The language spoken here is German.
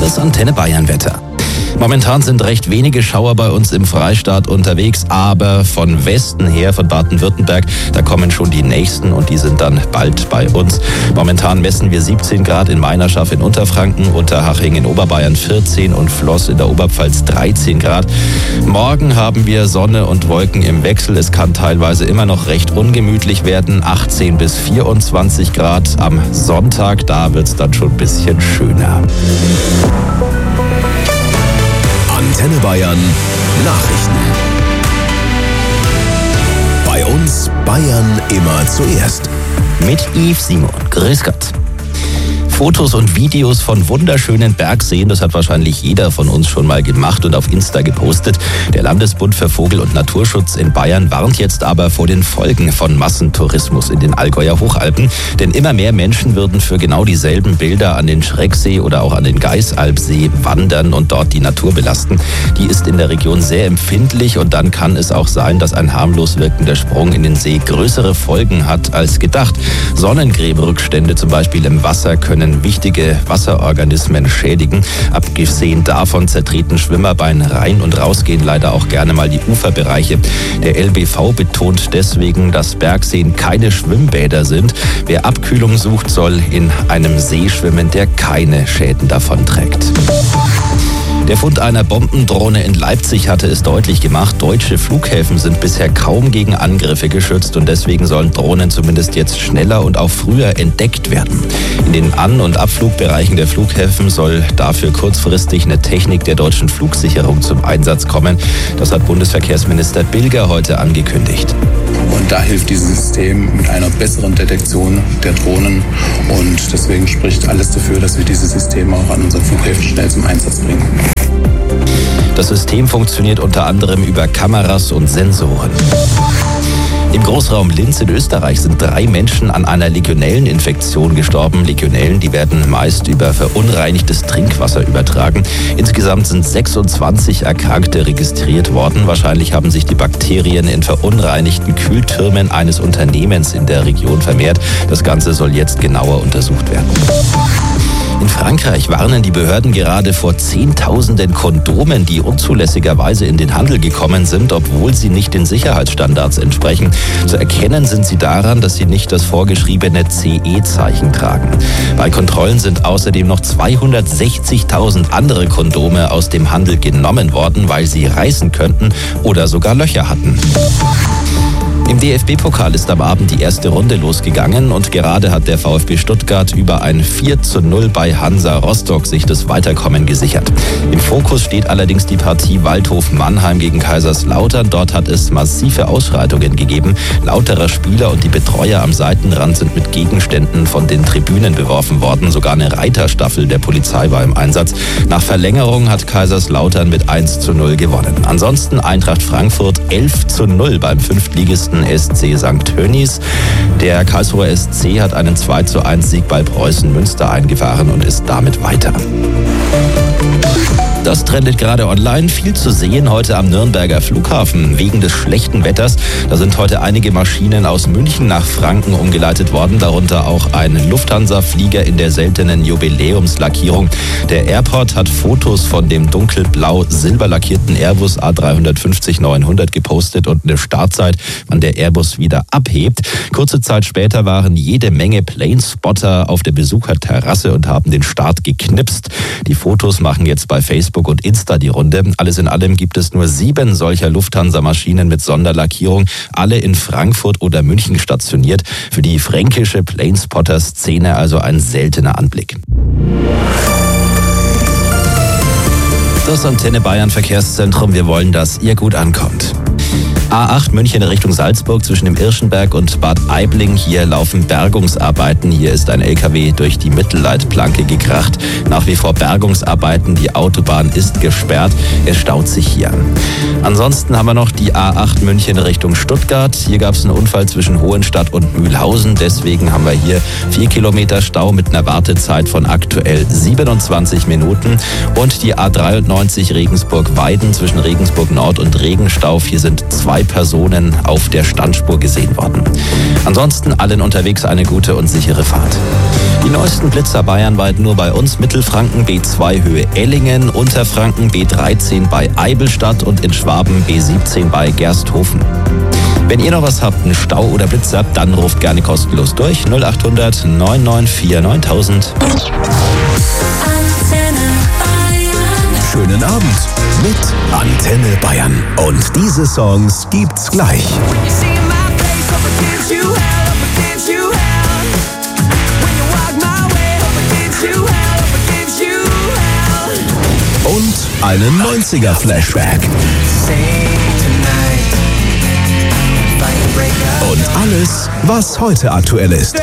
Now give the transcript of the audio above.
Das Antenne Bayern Wetter. Momentan sind recht wenige Schauer bei uns im Freistaat unterwegs, aber von Westen her, von Baden-Württemberg, da kommen schon die nächsten und die sind dann bald bei uns. Momentan messen wir 17 Grad in Meinerschaft in Unterfranken, Unterhaching in Oberbayern 14 und Floß in der Oberpfalz 13 Grad. Morgen haben wir Sonne und Wolken im Wechsel. Es kann teilweise immer noch recht ungemütlich werden, 18 bis 24 Grad. Am Sonntag, da wird es dann schon ein bisschen schöner. Antenne Bayern Nachrichten. Bei uns Bayern immer zuerst. Mit Yves Simon. Grüß Gott. Fotos und Videos von wunderschönen Bergseen, das hat wahrscheinlich jeder von uns schon mal gemacht und auf Insta gepostet. Der Landesbund für Vogel- und Naturschutz in Bayern warnt jetzt aber vor den Folgen von Massentourismus in den Allgäuer Hochalpen. Denn immer mehr Menschen würden für genau dieselben Bilder an den Schrecksee oder auch an den Geißalpsee wandern und dort die Natur belasten. Die ist in der Region sehr empfindlich und dann kann es auch sein, dass ein harmlos wirkender Sprung in den See größere Folgen hat als gedacht. Sonnengräberückstände zum Beispiel im Wasser können wichtige Wasserorganismen schädigen. Abgesehen davon zertreten Schwimmer beim Rein- und Rausgehen leider auch gerne mal die Uferbereiche. Der LBV betont deswegen, dass Bergseen keine Schwimmbäder sind. Wer Abkühlung sucht, soll in einem See schwimmen, der keine Schäden davonträgt. Der Fund einer Bombendrohne in Leipzig hatte es deutlich gemacht. Deutsche Flughäfen sind bisher kaum gegen Angriffe geschützt und deswegen sollen Drohnen zumindest jetzt schneller und auch früher entdeckt werden. In den An- und Abflugbereichen der Flughäfen soll dafür kurzfristig eine Technik der deutschen Flugsicherung zum Einsatz kommen. Das hat Bundesverkehrsminister Bilger heute angekündigt. Und da hilft dieses System mit einer besseren Detektion der Drohnen. Und deswegen spricht alles dafür, dass wir dieses System auch an unseren Flughäfen schnell zum Einsatz bringen. Das System funktioniert unter anderem über Kameras und Sensoren. Im Großraum Linz in Österreich sind 3 Menschen an einer Legionelleninfektion gestorben. Legionellen, die werden meist über verunreinigtes Trinkwasser übertragen. Insgesamt sind 26 Erkrankte registriert worden. Wahrscheinlich haben sich die Bakterien in verunreinigten Kühltürmen eines Unternehmens in der Region vermehrt. Das Ganze soll jetzt genauer untersucht werden. In Frankreich warnen die Behörden gerade vor Zehntausenden Kondomen, die unzulässigerweise in den Handel gekommen sind, obwohl sie nicht den Sicherheitsstandards entsprechen. Zu erkennen sind sie daran, dass sie nicht das vorgeschriebene CE-Zeichen tragen. Bei Kontrollen sind außerdem noch 260.000 andere Kondome aus dem Handel genommen worden, weil sie reißen könnten oder sogar Löcher hatten. Im DFB-Pokal ist am Abend die erste Runde losgegangen und gerade hat der VfB Stuttgart über ein 4:0 bei Hansa Rostock sich das Weiterkommen gesichert. Im Fokus steht allerdings die Partie Waldhof-Mannheim gegen Kaiserslautern. Dort hat es massive Ausschreitungen gegeben. Lauterer Spieler und die Betreuer am Seitenrand sind mit Gegenständen von den Tribünen beworfen worden. Sogar eine Reiterstaffel der Polizei war im Einsatz. Nach Verlängerung hat Kaiserslautern mit 1:0 gewonnen. Ansonsten Eintracht Frankfurt 11:0 beim Fünftligisten SC St. Tönnies. Der Karlsruher SC hat einen 2:1 Sieg bei Preußen Münster eingefahren und ist damit weiter. Das trendet gerade online. Viel zu sehen heute am Nürnberger Flughafen. Wegen des schlechten Wetters, da sind heute einige Maschinen aus München nach Franken umgeleitet worden, darunter auch ein Lufthansa-Flieger in der seltenen Jubiläumslackierung. Der Airport hat Fotos von dem dunkelblau-silber lackierten Airbus A350-900 gepostet und eine Startzeit, wann der Airbus wieder abhebt. Kurze Zeit später waren jede Menge Planespotter auf der Besucherterrasse und haben den Start geknipst. Die Fotos machen jetzt bei Facebook und Insta die Runde. Alles in allem gibt es nur 7 solcher Lufthansa-Maschinen mit Sonderlackierung, alle in Frankfurt oder München stationiert. Für die fränkische Planespotter-Szene also ein seltener Anblick. Das Antenne Bayern Verkehrszentrum, wir wollen, dass ihr gut ankommt. A8 München Richtung Salzburg zwischen dem Irschenberg und Bad Aibling. Hier laufen Bergungsarbeiten. Hier ist ein LKW durch die Mittelleitplanke gekracht. Nach wie vor Bergungsarbeiten. Die Autobahn ist gesperrt. Es staut sich hier. Ansonsten haben wir noch die A8 München Richtung Stuttgart. Hier gab es einen Unfall zwischen Hohenstadt und Mühlhausen. Deswegen haben wir hier 4 Kilometer Stau mit einer Wartezeit von aktuell 27 Minuten. Und die A93 Regensburg-Weiden zwischen Regensburg Nord und Regenstauf. Hier sind 2 2 Personen auf der Standspur gesehen worden. Ansonsten allen unterwegs eine gute und sichere Fahrt. Die neuesten Blitzer bayernweit nur bei uns: Mittelfranken B2 Höhe Ellingen, Unterfranken B13 bei Eibelstadt und in Schwaben B17 bei Gersthofen. Wenn ihr noch was habt, einen Stau oder Blitzer, dann ruft gerne kostenlos durch 0800 994 9000. Schönen Abend mit Antenne Bayern. Und diese Songs gibt's gleich. Und einen 90er-Flashback. Und alles, was heute aktuell ist.